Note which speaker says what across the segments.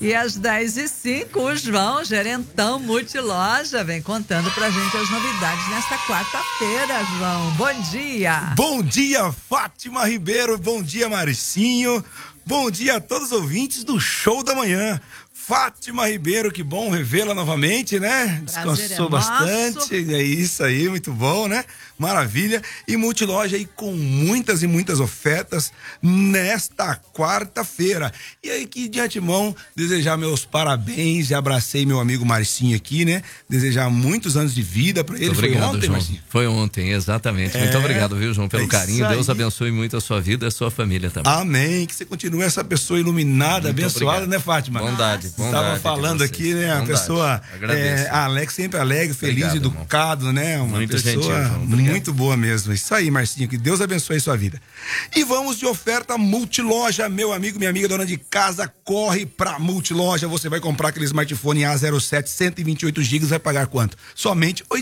Speaker 1: E às 10h05, o João, gerentão multiloja, vem contando pra gente as novidades nesta quarta-feira, João. Bom dia!
Speaker 2: Bom dia, Fátima Ribeiro. Bom dia, Marcinho. Bom dia a todos os ouvintes do Show da Manhã. Fátima Ribeiro, que bom revê-la novamente, né? Descansou bastante. É isso aí, muito bom, né? Maravilha. E multiloja aí com muitas e muitas ofertas nesta quarta-feira. E aí que de antemão desejar meus parabéns, já abracei meu amigo Marcinho aqui, né? Desejar muitos anos de vida pra ele.
Speaker 3: Muito obrigado,
Speaker 2: foi ontem,
Speaker 3: João.
Speaker 2: Marcinho?
Speaker 3: Foi ontem, exatamente. Muito obrigado, viu, João, pelo carinho. Deus abençoe muito a sua vida e a sua família também.
Speaker 2: Amém. Que você continue essa pessoa iluminada, muito abençoada, obrigado. Né, Fátima?
Speaker 3: Bondade.
Speaker 2: Estava falando aqui, né? Uma pessoa sempre alegre, feliz, obrigado, educado, irmão. Né? Uma
Speaker 3: muito
Speaker 2: pessoa
Speaker 3: gentil,
Speaker 2: muito boa mesmo. Isso aí, Marcinho, que Deus abençoe a sua vida. E vamos de oferta multiloja, meu amigo, minha amiga, dona de casa, corre pra multiloja. Você vai comprar aquele smartphone A07, 128 GB, vai pagar quanto? Somente R$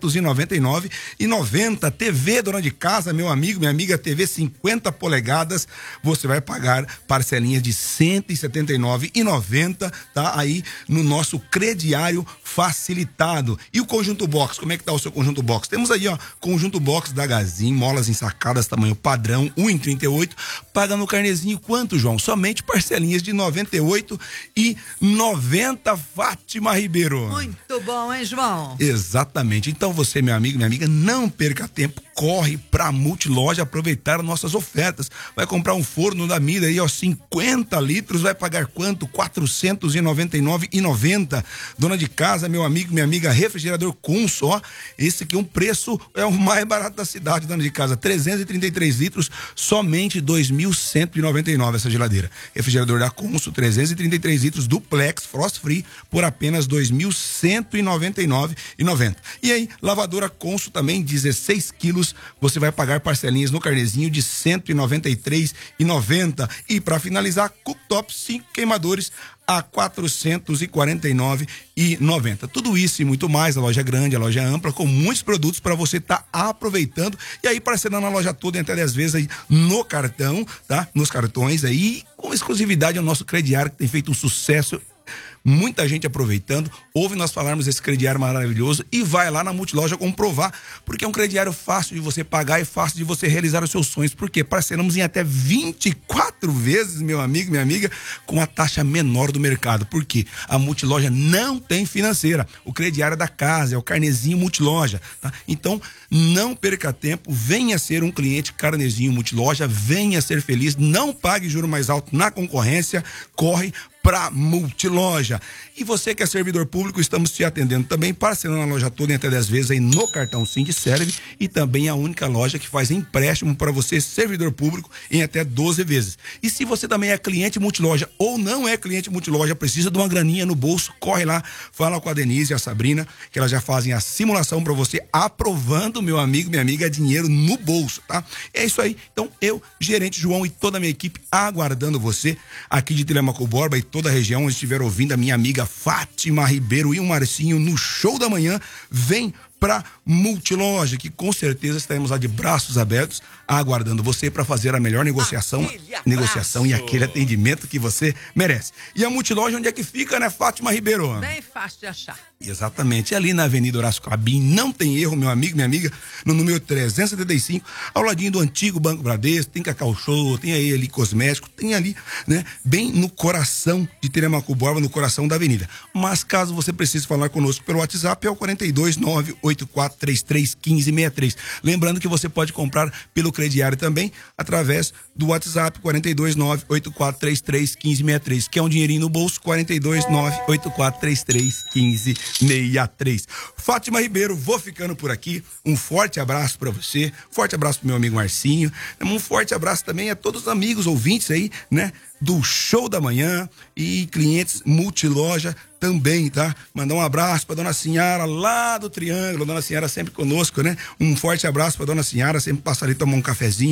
Speaker 2: 899,90. TV, dona de casa, meu amigo, minha amiga, TV 50 polegadas, você vai pagar parcelinhas de R$ 179,90, tá? Aí no nosso crediário facilitado. E o conjunto box, como é que tá o seu conjunto box? Temos aí, ó, conjunto box da Gazin, molas ensacadas, tamanho padrão, 1,38, paga no carnezinho quanto, João? Somente parcelinhas de R$ 98,90, Fátima Ribeiro.
Speaker 1: Muito bom, hein, João?
Speaker 2: Exatamente. Então você, meu amigo, minha amiga, não perca tempo, corre pra multiloja aproveitar nossas ofertas. Vai comprar um forno da Mira aí, ó, 50 litros, vai pagar quanto? R$ 499,90. Dona de casa, meu amigo, minha amiga, refrigerador Consul, ó, esse aqui é um preço, é o mais barato da cidade, dona de casa, 333 litros, somente R$ 2.199 essa geladeira. Refrigerador da Consul, 333 litros, duplex, frost free, por apenas R$ 2.199,90. E aí, lavadora Consul também, 16 quilos, você vai pagar parcelinhas no carnezinho de R$ 193,90. E para finalizar, cooktop 5 queimadores a R$ 449,90. Tudo isso e muito mais, a loja grande, a loja ampla, com muitos produtos para você estar aproveitando e aí parcelando a loja toda em até 10 vezes aí no cartão, tá? Nos cartões aí, com exclusividade ao nosso crediário, que tem feito um sucesso. Muita gente aproveitando, ouve nós falarmos desse crediário maravilhoso e vai lá na multiloja comprovar, porque é um crediário fácil de você pagar e fácil de você realizar os seus sonhos, porque parcelamos em até 24 vezes, meu amigo, minha amiga, com a taxa menor do mercado, porque a multiloja não tem financeira, o crediário é da casa, é o carnezinho multiloja, tá? Então, não perca tempo, venha ser um cliente carnezinho multiloja, venha ser feliz, não pague juro mais alto na concorrência, corre pra multiloja. E você que é servidor público, estamos te atendendo também, parcelando a loja toda em até 10 vezes aí no cartão Sindserve, e também a única loja que faz empréstimo para você, servidor público, em até 12 vezes. E se você também é cliente multiloja ou não é cliente multiloja, precisa de uma graninha no bolso, corre lá, fala com a Denise e a Sabrina, que elas já fazem a simulação para você, aprovando, meu amigo, minha amiga, dinheiro no bolso, tá? É isso aí. Então eu, gerente João e toda a minha equipe aguardando você aqui de Telemaco Borba e toda a região onde estiver ouvindo a minha amiga Fátima Ribeiro e o Marcinho no Show da Manhã, vem pra multiloja, que com certeza estaremos lá de braços abertos, aguardando você para fazer a melhor negociação e aquele atendimento que você merece. E a multiloja, onde é que fica, né, Fátima Ribeiro?
Speaker 1: Bem fácil de achar.
Speaker 2: Exatamente, ali na Avenida Horácio Clabin, não tem erro, meu amigo, minha amiga, no número 375, ao ladinho do antigo Banco Bradesco, tem Cacau Show, tem aí ali cosmético, tem ali, né, bem no coração de Telemaco Borba, no coração da avenida. Mas caso você precise falar conosco pelo WhatsApp, é o 42984331563. Lembrando que você pode comprar pelo crediário também, através do WhatsApp 42984331563, que é um dinheirinho no bolso, 42984331563. Fátima Ribeiro, vou ficando por aqui. Um forte abraço para você, forte abraço pro meu amigo Marcinho, um forte abraço também a todos os amigos ouvintes aí, né, do Show da Manhã e clientes multiloja também, tá? Mandar um abraço pra dona Sinhara lá do Triângulo, dona Sinhara sempre conosco, né? Um forte abraço pra dona Sinhara, sempre passar ali tomar um cafezinho.